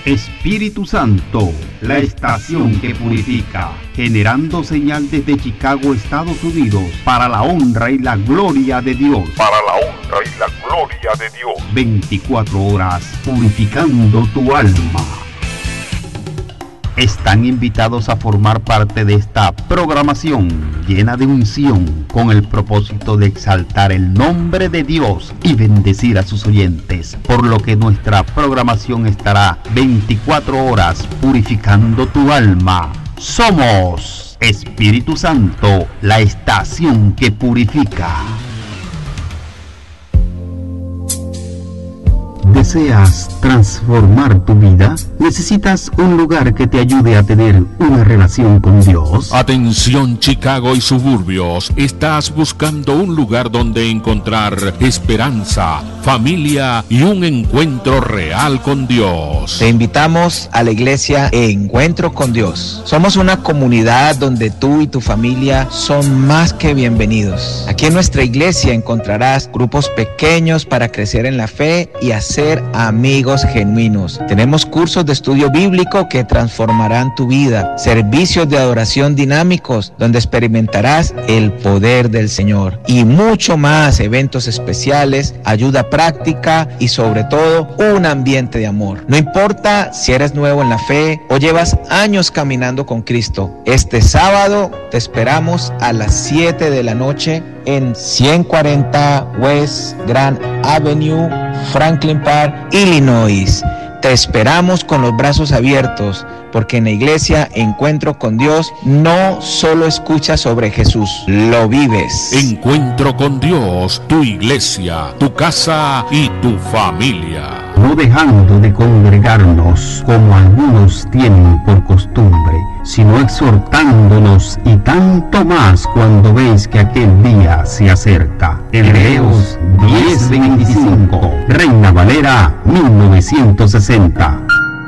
Espíritu Santo, la estación que purifica, generando señal desde Chicago, Estados Unidos, para la honra y la gloria de Dios. Para la honra y la gloria de Dios. 24 horas purificando tu alma. Están invitados a formar parte de esta programación llena de unción con el propósito de exaltar el nombre de Dios y bendecir a sus oyentes, por lo que nuestra programación estará 24 horas purificando tu alma. Somos Espíritu Santo, la estación que purifica. ¿Deseas transformar tu vida? ¿Necesitas un lugar que te ayude a tener una relación con Dios? Atención, Chicago y suburbios. Estás buscando un lugar donde encontrar esperanza, familia y un encuentro real con Dios. Te invitamos a la iglesia Encuentro con Dios. Somos una comunidad donde tú y tu familia son más que bienvenidos. Aquí en nuestra iglesia encontrarás grupos pequeños para crecer en la fe y hacer amigos genuinos. Tenemos cursos de estudio bíblico que transformarán tu vida, servicios de adoración dinámicos donde experimentarás el poder del Señor y mucho más, eventos especiales, ayuda práctica y sobre todo un ambiente de amor. No importa si eres nuevo en la fe o llevas años caminando con Cristo, este sábado te esperamos a las 7 de la noche en 140 West Grand Avenue, Franklin Park, Illinois. Te esperamos con los brazos abiertos, porque en la iglesia Encuentro con Dios no solo escuchas sobre Jesús, lo vives. Encuentro con Dios, tu iglesia, tu casa y tu familia. No dejando de congregarnos como algunos tienen por costumbre, sino exhortándonos, y tanto más cuando veis que aquel día se acerca. Hebreos 10:25, Reina Valera 1960.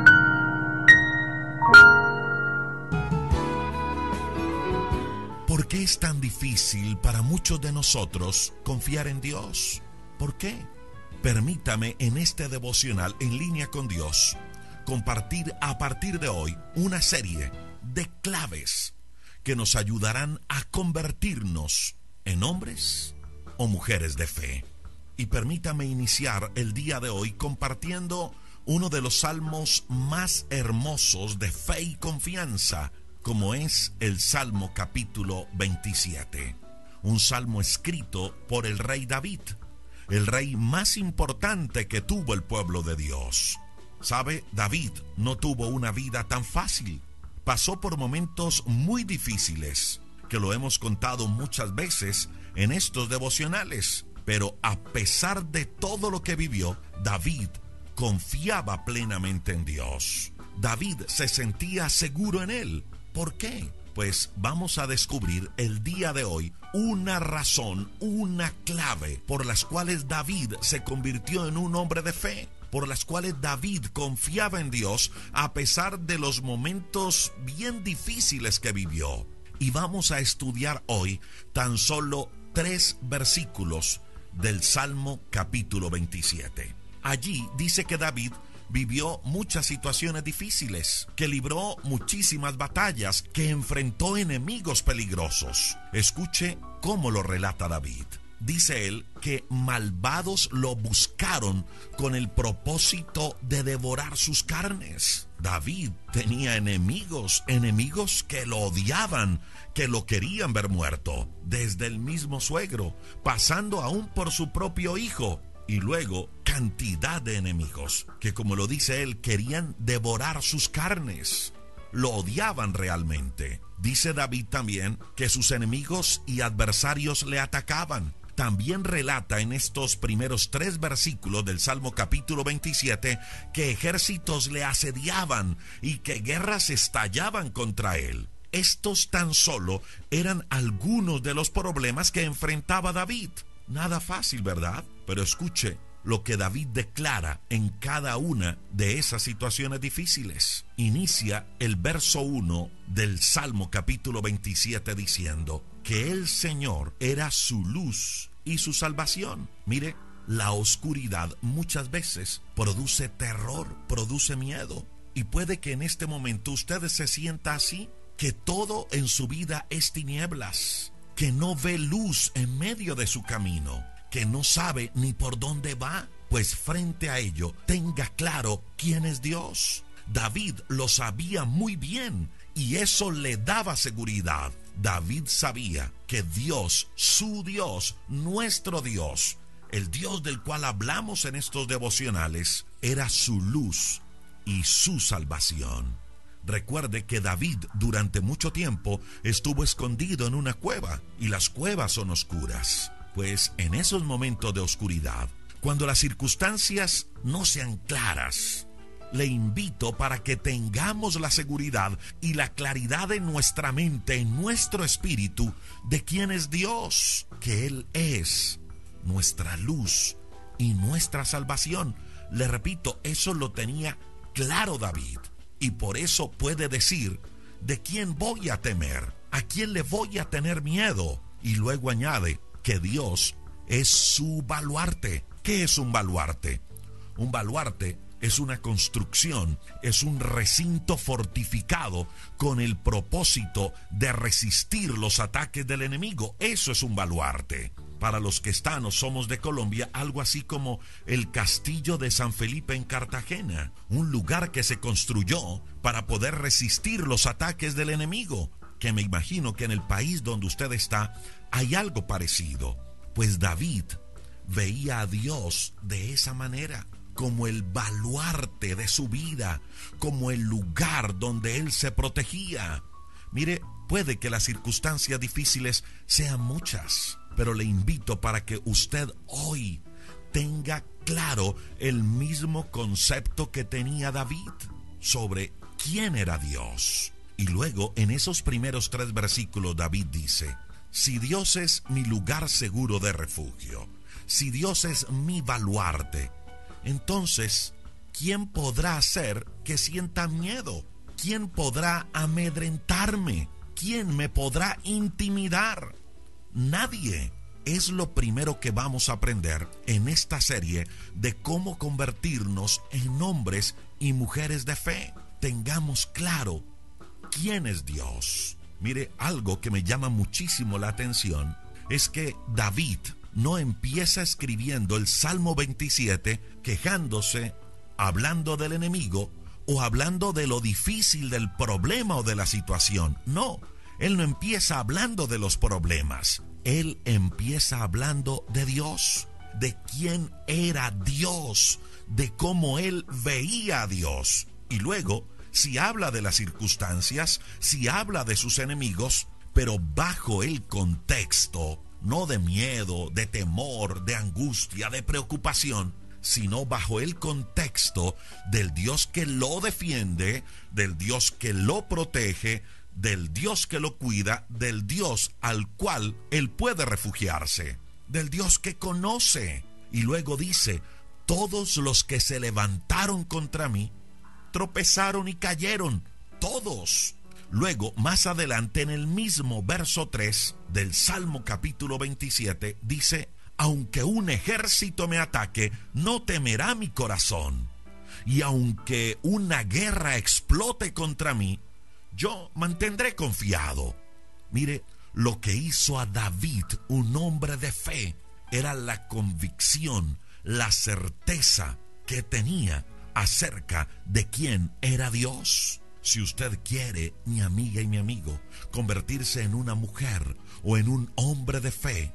¿Por qué es tan difícil para muchos de nosotros confiar en Dios? ¿Por qué? Permítame en este devocional En Línea con Dios compartir a partir de hoy una serie de claves que nos ayudarán a convertirnos en hombres o mujeres de fe. Y permítame iniciar el día de hoy compartiendo uno de los salmos más hermosos de fe y confianza, como es el Salmo capítulo 27. Un salmo escrito por el rey David, el rey más importante que tuvo el pueblo de Dios. ¿Sabe? David no tuvo una vida tan fácil. Pasó por momentos muy difíciles, que lo hemos contado muchas veces en estos devocionales. Pero a pesar de todo lo que vivió, David confiaba plenamente en Dios. David se sentía seguro en él. ¿Por qué? Pues vamos a descubrir el día de hoy una razón, una clave por las cuales David se convirtió en un hombre de fe, por las cuales David confiaba en Dios a pesar de los momentos bien difíciles que vivió. Y vamos a estudiar hoy tan solo 3 versículos del Salmo capítulo 27. Allí dice que David vivió muchas situaciones difíciles, que libró muchísimas batallas, que enfrentó enemigos peligrosos. Escuche cómo lo relata David. Dice él que malvados lo buscaron con el propósito de devorar sus carnes. David tenía enemigos que lo odiaban, que lo querían ver muerto, desde el mismo suegro, pasando aún por su propio hijo. Y luego cantidad de enemigos que, como lo dice él, querían devorar sus carnes. Lo odiaban realmente. Dice David también que sus enemigos y adversarios le atacaban. También relata en estos primeros 3 versículos del Salmo capítulo 27 que ejércitos le asediaban y que guerras estallaban contra él. Estos tan solo eran algunos de los problemas que enfrentaba David. Nada fácil, ¿verdad? Pero escuche lo que David declara en cada una de esas situaciones difíciles. Inicia el verso 1 del Salmo capítulo 27 diciendo que el Señor era su luz y su salvación. Mire, la oscuridad muchas veces produce terror, produce miedo. Y puede que en este momento usted se sienta así, que todo en su vida es tinieblas, que no ve luz en medio de su camino, que no sabe ni por dónde va. Pues frente a ello, tenga claro quién es Dios. David lo sabía muy bien y eso le daba seguridad. David sabía que Dios, su Dios, nuestro Dios, el Dios del cual hablamos en estos devocionales, era su luz y su salvación. Recuerde que David durante mucho tiempo estuvo escondido en una cueva, y las cuevas son oscuras. Pues en esos momentos de oscuridad, cuando las circunstancias no sean claras, le invito para que tengamos la seguridad y la claridad en nuestra mente, en nuestro espíritu, de quién es Dios, que Él es nuestra luz y nuestra salvación. Le repito, eso lo tenía claro David, y por eso puede decir: ¿de quién voy a temer? ¿A quién le voy a tener miedo? Y luego añade que Dios es su baluarte. ¿Qué es un baluarte? Un baluarte es una construcción, es un recinto fortificado con el propósito de resistir los ataques del enemigo. Eso es un baluarte. Para los que están o somos de Colombia, algo así como el castillo de San Felipe en Cartagena, un lugar que se construyó para poder resistir los ataques del enemigo, que me imagino que en el país donde usted está hay algo parecido. Pues David veía a Dios de esa manera, como el baluarte de su vida, como el lugar donde él se protegía. Mire, puede que las circunstancias difíciles sean muchas, pero le invito para que usted hoy tenga claro el mismo concepto que tenía David sobre quién era Dios. Y luego, en esos primeros 3 versículos, David dice: si Dios es mi lugar seguro de refugio, si Dios es mi baluarte, entonces, ¿quién podrá hacer que sienta miedo? ¿Quién podrá amedrentarme? ¿Quién me podrá intimidar? Nadie. Es lo primero que vamos a aprender en esta serie de cómo convertirnos en hombres y mujeres de fe. Tengamos claro quién es Dios. Mire, algo que me llama muchísimo la atención es que David no empieza escribiendo el Salmo 27 quejándose, hablando del enemigo o hablando de lo difícil del problema o de la situación. No, él no empieza hablando de los problemas. Él empieza hablando de Dios, de quién era Dios, de cómo él veía a Dios. Y luego, si habla de las circunstancias, si habla de sus enemigos, pero bajo el contexto, no de miedo, de temor, de angustia, de preocupación, sino bajo el contexto del Dios que lo defiende, del Dios que lo protege, del Dios que lo cuida, del Dios al cual él puede refugiarse, del Dios que conoce. Y luego dice: todos los que se levantaron contra mí tropezaron y cayeron, todos. Luego, más adelante, en el mismo verso 3 del Salmo capítulo 27, dice: aunque un ejército me ataque, no temerá mi corazón. Y aunque una guerra explote contra mí, yo mantendré confiado. Mire, lo que hizo a David un hombre de fe era la convicción, la certeza que tenía acerca de quién era Dios. Si usted quiere, mi amiga y mi amigo, convertirse en una mujer o en un hombre de fe,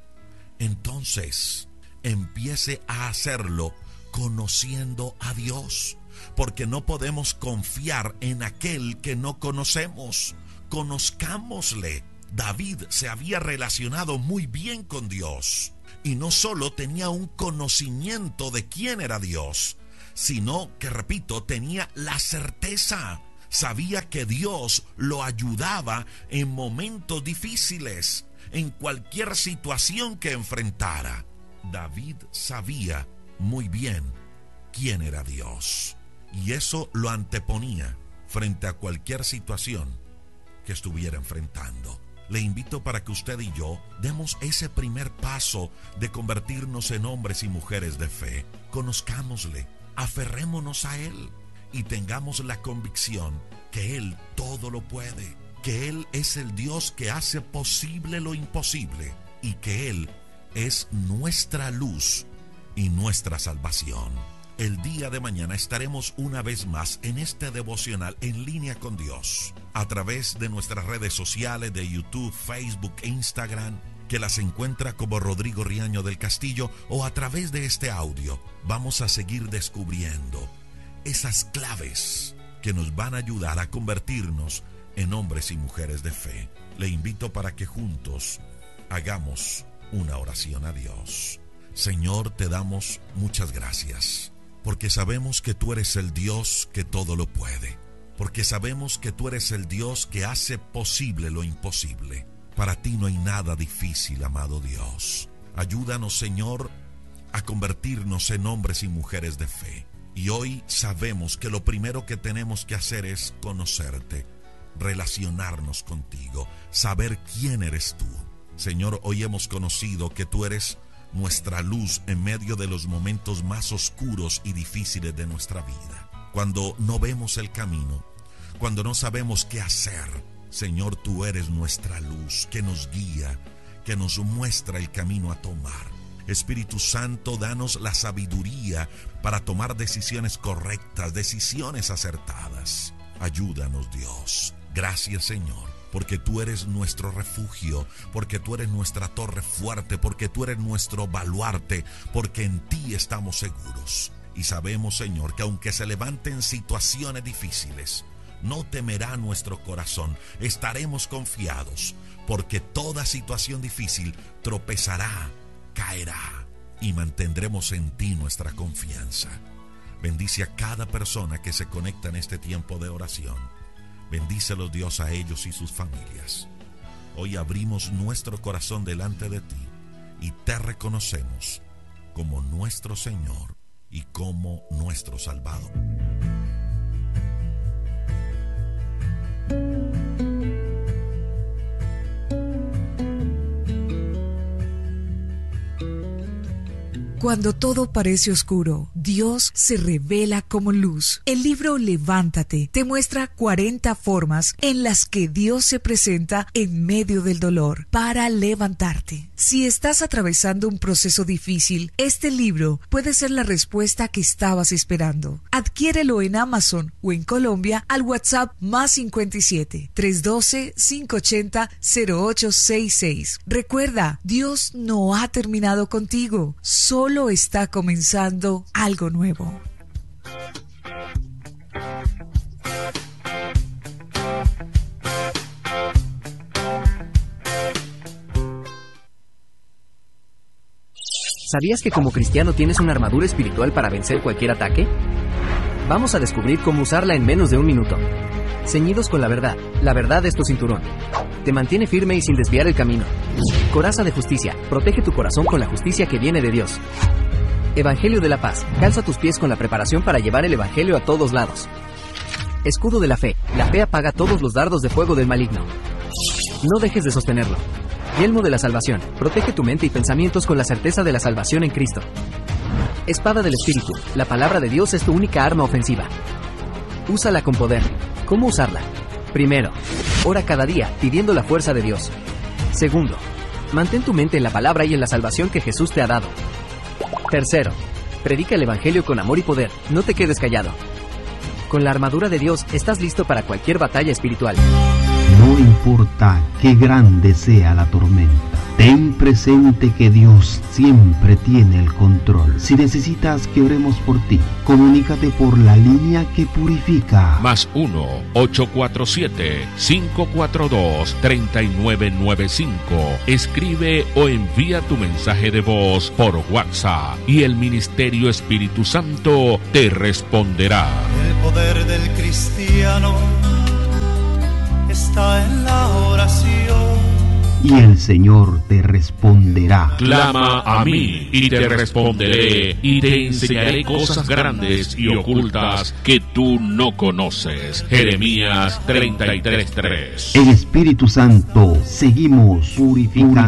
entonces empiece a hacerlo conociendo a Dios, porque no podemos confiar en aquel que no conocemos. Conozcámosle. David se había relacionado muy bien con Dios, y no solo tenía un conocimiento de quién era Dios, sino que, repito, tenía la certeza. Sabía que Dios lo ayudaba en momentos difíciles, en cualquier situación que enfrentara. David sabía muy bien quién era Dios, y eso lo anteponía frente a cualquier situación que estuviera enfrentando. Le invito para que usted y yo demos ese primer paso de convertirnos en hombres y mujeres de fe. Conozcámosle, aferrémonos a Él y tengamos la convicción que Él todo lo puede, que Él es el Dios que hace posible lo imposible y que Él es nuestra luz y nuestra salvación. El día de mañana estaremos una vez más en este devocional En Línea con Dios, a través de nuestras redes sociales de YouTube, Facebook e Instagram, que las encuentra como Rodrigo Riaño del Castillo, o a través de este audio. Vamos a seguir descubriendo esas claves que nos van a ayudar a convertirnos en hombres y mujeres de fe. Le invito para que juntos hagamos una oración a Dios. Señor, te damos muchas gracias, porque sabemos que tú eres el Dios que todo lo puede, porque sabemos que tú eres el Dios que hace posible lo imposible. Para ti no hay nada difícil, amado Dios. Ayúdanos, Señor, a convertirnos en hombres y mujeres de fe. Y hoy sabemos que lo primero que tenemos que hacer es conocerte, relacionarnos contigo, saber quién eres tú. Señor, hoy hemos conocido que tú eres nuestra luz en medio de los momentos más oscuros y difíciles de nuestra vida. Cuando no vemos el camino, cuando no sabemos qué hacer, Señor, tú eres nuestra luz que nos guía, que nos muestra el camino a tomar. Espíritu Santo, danos la sabiduría para tomar decisiones correctas, decisiones acertadas. Ayúdanos, Dios. Gracias, Señor, porque tú eres nuestro refugio, porque tú eres nuestra torre fuerte, porque tú eres nuestro baluarte, porque en ti estamos seguros. Y sabemos, Señor, que aunque se levanten situaciones difíciles, no temerá nuestro corazón. Estaremos confiados, porque toda situación difícil tropezará, caerá, y mantendremos en ti nuestra confianza. Bendice a cada persona que se conecta en este tiempo de oración. Bendícelos, Dios, a ellos y sus familias. Hoy abrimos nuestro corazón delante de ti y te reconocemos como nuestro Señor y como nuestro Salvador. Cuando todo parece oscuro, Dios se revela como luz. El libro Levántate te muestra 40 formas en las que Dios se presenta en medio del dolor para levantarte. Si estás atravesando un proceso difícil, este libro puede ser la respuesta que estabas esperando. Adquiérelo en Amazon o en Colombia al WhatsApp +57 312 580 0866. Recuerda, Dios no ha terminado contigo, solo está comenzando algo nuevo. ¿Sabías que como cristiano tienes una armadura espiritual para vencer cualquier ataque? Vamos a descubrir cómo usarla en menos de un minuto. Ceñidos con la verdad es tu cinturón. Te mantiene firme y sin desviar el camino. Coraza de justicia, protege tu corazón con la justicia que viene de Dios. Evangelio de la paz, calza tus pies con la preparación para llevar el evangelio a todos lados. Escudo de la fe apaga todos los dardos de fuego del maligno. No dejes de sostenerlo. Yelmo de la salvación, protege tu mente y pensamientos con la certeza de la salvación en Cristo. Espada del Espíritu, la palabra de Dios es tu única arma ofensiva. Úsala con poder. ¿Cómo usarla? Primero, ora cada día pidiendo la fuerza de Dios. Segundo, mantén tu mente en la palabra y en la salvación que Jesús te ha dado. Tercero, predica el evangelio con amor y poder, no te quedes callado. Con la armadura de Dios estás listo para cualquier batalla espiritual. No importa qué grande sea la tormenta, ten presente que Dios siempre tiene el control. Si necesitas que oremos por ti, comunícate por la línea que purifica. +1 847 542 3995. Escribe o envía tu mensaje de voz por WhatsApp y el Ministerio Espíritu Santo te responderá. El poder del cristiano está en la oración. Y el Señor te responderá. Clama a mí y te responderé y te enseñaré cosas grandes y ocultas que tú no conoces. Jeremías 33:3. En Espíritu Santo seguimos purificando.